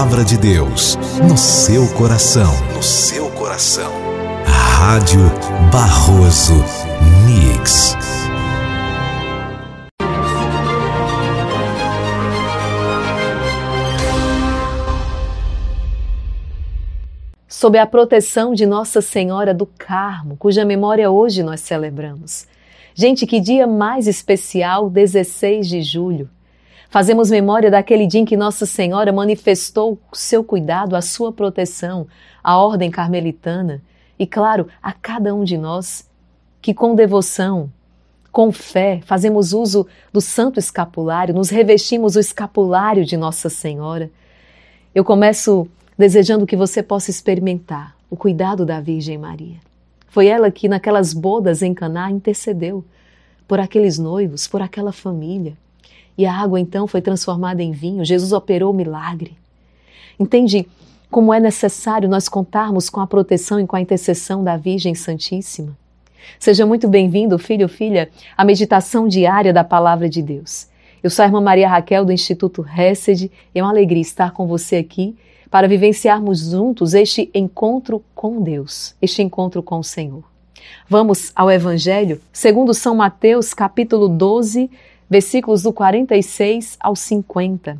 Palavra de Deus no seu coração. No seu coração. Rádio Barroso Mix. Sob a proteção de Nossa Senhora do Carmo, cuja memória hoje nós celebramos. Gente, que dia mais especial, 16 de julho. Fazemos memória daquele dia em que Nossa Senhora manifestou o seu cuidado, a sua proteção, a ordem carmelitana e, claro, a cada um de nós que com devoção, com fé, fazemos uso do Santo Escapulário, nos revestimos o escapulário de Nossa Senhora. Eu começo desejando que você possa experimentar o cuidado da Virgem Maria. Foi ela que naquelas bodas em Caná intercedeu por aqueles noivos, por aquela família. E a água então foi transformada em vinho, Jesus operou o milagre. Entende como é necessário nós contarmos com a proteção e com a intercessão da Virgem Santíssima? Seja muito bem-vindo, filho ou filha, à meditação diária da Palavra de Deus. Eu sou a irmã Maria Raquel do Instituto Hesed, é uma alegria estar com você aqui para vivenciarmos juntos este encontro com Deus, este encontro com o Senhor. Vamos ao Evangelho, segundo São Mateus, capítulo 12, versículos do 46 ao 50.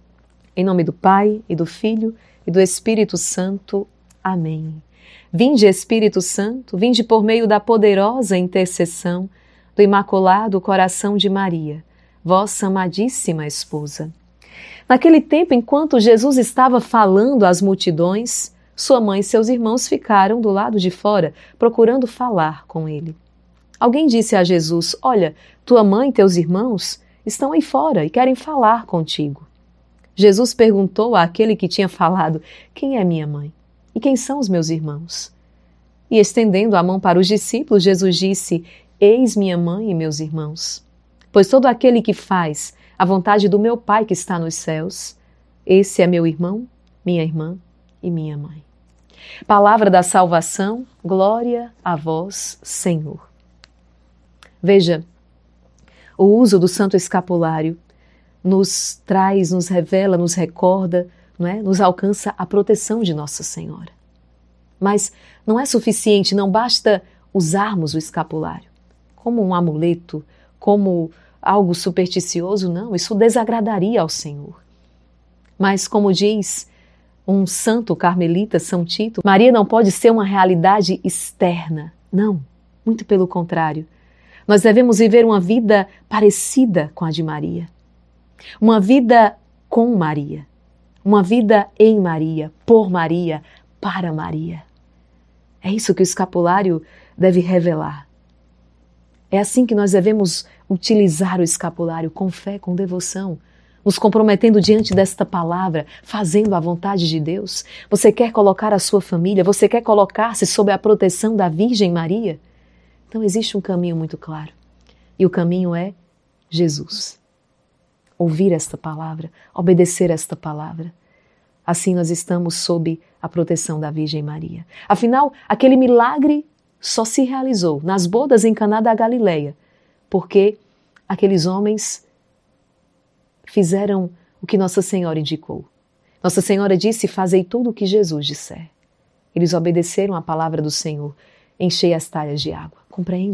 Em nome do Pai, e do Filho, e do Espírito Santo. Amém. Vinde, Espírito Santo, vinde por meio da poderosa intercessão do Imaculado Coração de Maria, vossa amadíssima esposa. Naquele tempo, enquanto Jesus estava falando às multidões, sua mãe e seus irmãos ficaram do lado de fora, procurando falar com ele. Alguém disse a Jesus: olha, tua mãe e teus irmãos estão aí fora e querem falar contigo. Jesus perguntou àquele que tinha falado: quem é minha mãe? E quem são os meus irmãos? E estendendo a mão para os discípulos, Jesus disse: eis minha mãe e meus irmãos. Pois todo aquele que faz a vontade do meu Pai que está nos céus, esse é meu irmão, minha irmã e minha mãe. Palavra da salvação, glória a vós, Senhor. Veja, o uso do Santo Escapulário nos traz, nos revela, nos recorda, não é? Nos alcança a proteção de Nossa Senhora. Mas não é suficiente, não basta usarmos o escapulário como um amuleto, como algo supersticioso, não, isso desagradaria ao Senhor. Mas, como diz um santo carmelita, São Tito, Maria não pode ser uma realidade externa, não, muito pelo contrário. Nós devemos viver uma vida parecida com a de Maria, uma vida com Maria, uma vida em Maria, por Maria, para Maria. É isso que o escapulário deve revelar. É assim que nós devemos utilizar o escapulário com fé, com devoção, nos comprometendo diante desta palavra, fazendo a vontade de Deus. Você quer colocar a sua família, você quer colocar-se sob a proteção da Virgem Maria? Então existe um caminho muito claro. E o caminho é Jesus. Ouvir esta palavra, obedecer esta palavra. Assim nós estamos sob a proteção da Virgem Maria. Afinal, aquele milagre só se realizou nas bodas em Caná da Galileia, porque aqueles homens fizeram o que Nossa Senhora indicou. Nossa Senhora disse: fazei tudo o que Jesus disser. Eles obedeceram à palavra do Senhor, enchei as talhas de água. Compreende?